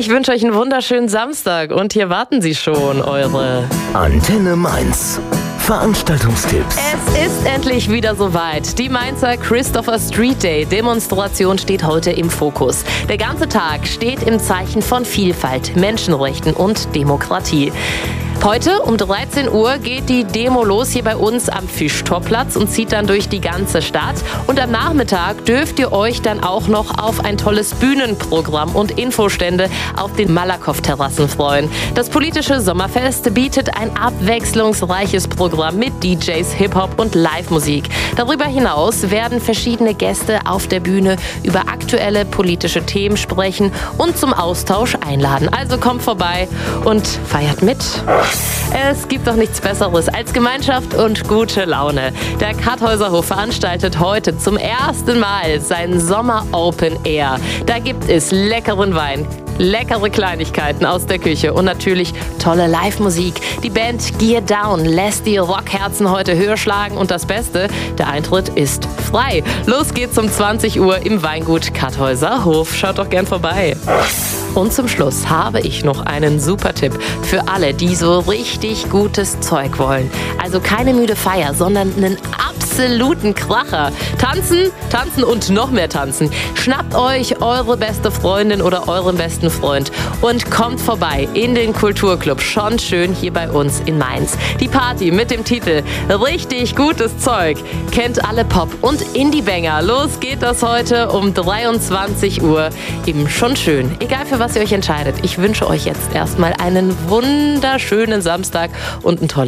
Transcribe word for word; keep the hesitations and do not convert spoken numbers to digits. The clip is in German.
Ich wünsche euch einen wunderschönen Samstag und hier warten sie schon, eure Antenne Mainz. Veranstaltungstipps. Es ist endlich wieder soweit. Die Mainzer Christopher Street Day Demonstration steht heute im Fokus. Der ganze Tag steht im Zeichen von Vielfalt, Menschenrechten und Demokratie. Heute um dreizehn Uhr geht die Demo los hier bei uns am Fischtorplatz und zieht dann durch die ganze Stadt. Und am Nachmittag dürft ihr euch dann auch noch auf ein tolles Bühnenprogramm und Infostände auf den Malakoff-Terrassen freuen. Das politische Sommerfest bietet ein abwechslungsreiches Programm mit D Js, Hip-Hop und Live-Musik. Darüber hinaus werden verschiedene Gäste auf der Bühne über aktuelle politische Themen sprechen und zum Austausch einladen. Also kommt vorbei und feiert mit. Es gibt doch nichts Besseres als Gemeinschaft und gute Laune. Der Karthäuserhof veranstaltet heute zum ersten Mal sein Sommer Open Air. Da gibt es leckeren Wein, leckere Kleinigkeiten aus der Küche und natürlich tolle Live-Musik. Die Band Gear Down lässt die Rockherzen heute höher schlagen und das Beste, der Eintritt ist frei. Los geht's um zwanzig Uhr im Weingut Karthäuserhof. Schaut doch gern vorbei. Und zum Schluss habe ich noch einen super Tipp für alle, die so richtig gutes Zeug wollen. Also keine müde Feier, sondern einen absoluten Kracher. Tanzen, tanzen und noch mehr tanzen. Schnappt euch eure beste Freundin oder euren besten Freund und kommt vorbei in den Kulturclub. Schon schön hier bei uns in Mainz. Die Party mit dem Titel Richtig gutes Zeug kennt alle Pop- und Indie-Banger. Los geht das heute um dreiundzwanzig Uhr im Schon schön. Egal für was ihr euch entscheidet. Ich wünsche euch jetzt erstmal einen wunderschönen Samstag und ein tolles